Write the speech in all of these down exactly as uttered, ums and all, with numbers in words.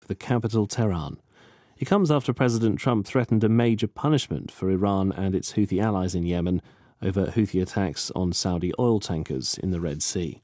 the capital, Tehran. It comes after President Trump threatened a major punishment for Iran and its Houthi allies in Yemen over Houthi attacks on Saudi oil tankers in the Red Sea.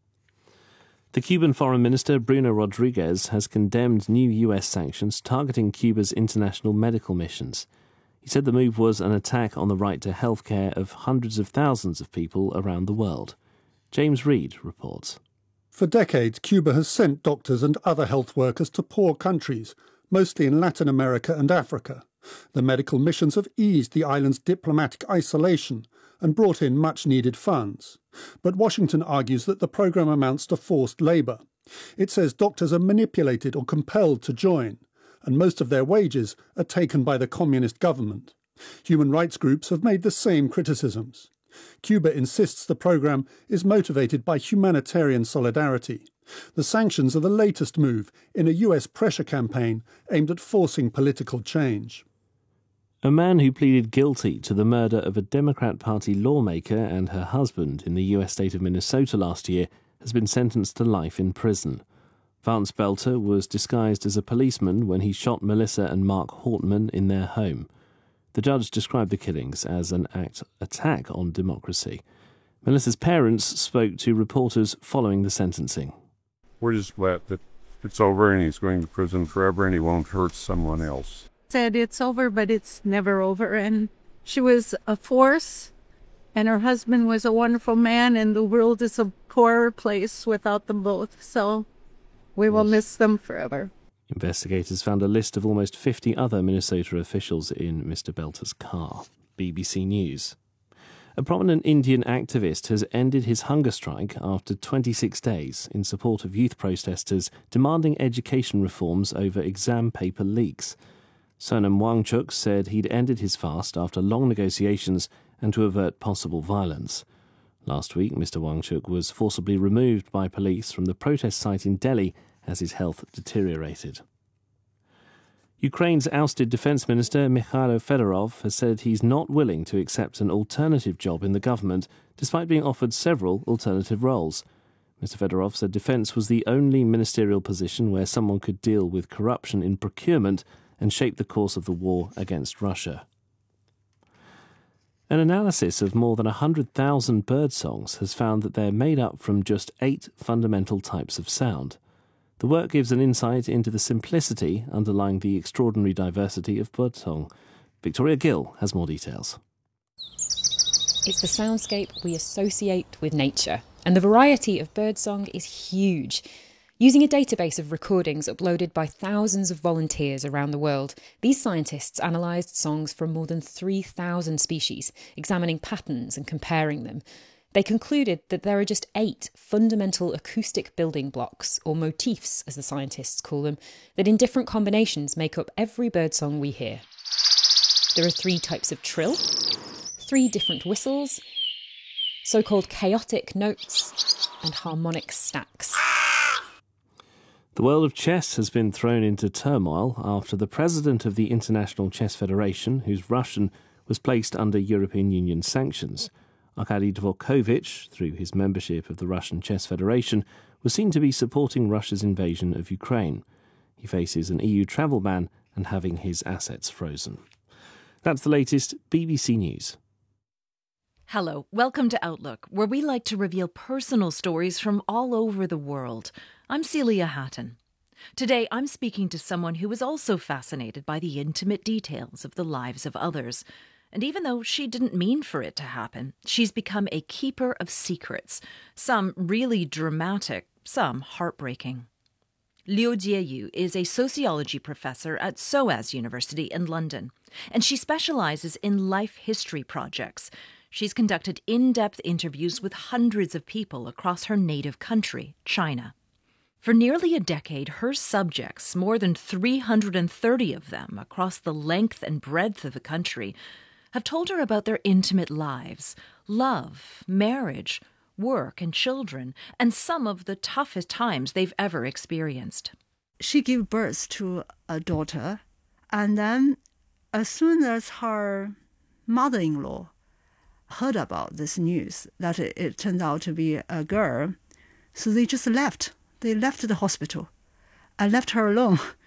The Cuban Foreign Minister Bruno Rodriguez has condemned new U S sanctions targeting Cuba's international medical missions. He said the move was an attack on the right to health care of hundreds of thousands of people around the world. James Reed reports. For decades, Cuba has sent doctors and other health workers to poor countries, mostly in Latin America and Africa. The medical missions have eased the island's diplomatic isolation and brought in much-needed funds. But Washington argues that the program amounts to forced labour. It says doctors are manipulated or compelled to join, and most of their wages are taken by the communist government. Human rights groups have made the same criticisms. Cuba insists the program is motivated by humanitarian solidarity. The sanctions are the latest move in a U S pressure campaign aimed at forcing political change. A man who pleaded guilty to the murder of a Democrat Party lawmaker and her husband in the U S state of Minnesota last year has been sentenced to life in prison. Vance Belter was disguised as a policeman when he shot Melissa and Mark Hortman in their home. The judge described the killings as an act attack on democracy. Melissa's parents spoke to reporters following the sentencing. We're just glad that it's over and he's going to prison forever and he won't hurt someone else. Said it's over, but it's never over. And she was a force, and her husband was a wonderful man, and the world is a poorer place without them both. So we will miss them forever. Investigators found a list of almost fifty other Minnesota officials in Mister Belter's car. B B C News. A prominent Indian activist has ended his hunger strike after twenty-six days in support of youth protesters demanding education reforms over exam paper leaks. Sonam Wangchuk said he'd ended his fast after long negotiations and to avert possible violence. Last week, Mister Wangchuk was forcibly removed by police from the protest site in Delhi as his health deteriorated. Ukraine's ousted Defence Minister Mikhailo Fedorov has said he's not willing to accept an alternative job in the government, despite being offered several alternative roles. Mister Fedorov said defence was the only ministerial position where someone could deal with corruption in procurement and shape the course of the war against Russia. An analysis of more than one hundred thousand bird songs has found that they're made up from just eight fundamental types of sound. The work gives an insight into the simplicity underlying the extraordinary diversity of birdsong. Victoria Gill has more details. It's the soundscape we associate with nature, and the variety of birdsong is huge. Using a database of recordings uploaded by thousands of volunteers around the world, these scientists analysed songs from more than three thousand species, examining patterns and comparing them. They concluded that there are just eight fundamental acoustic building blocks, or motifs as the scientists call them, that in different combinations make up every birdsong we hear. There are three types of trill, three different whistles, so-called chaotic notes, and harmonic stacks. The world of chess has been thrown into turmoil after the president of the International Chess Federation, who's Russian, was placed under European Union sanctions. Arkady Dvorkovich, through his membership of the Russian Chess Federation, was seen to be supporting Russia's invasion of Ukraine. He faces an E U travel ban and having his assets frozen. That's the latest B B C News. Hello, welcome to Outlook, where we like to reveal personal stories from all over the world. I'm Celia Hatton. Today, I'm speaking to someone who is also fascinated by the intimate details of the lives of others. And even though she didn't mean for it to happen, she's become a keeper of secrets, some really dramatic, some heartbreaking. Liu Jieyu is a sociology professor at SOAS University in London, and she specializes in life history projects. She's conducted in-depth interviews with hundreds of people across her native country, China. For nearly a decade, her subjects, more than three hundred thirty of them across the length and breadth of the country, have told her about their intimate lives, love, marriage, work, and children, and some of the toughest times they've ever experienced. She gave birth to a daughter, and then as soon as her mother-in-law heard about this news, that it, it turned out to be a girl, so they just left. They left the hospital and left her alone.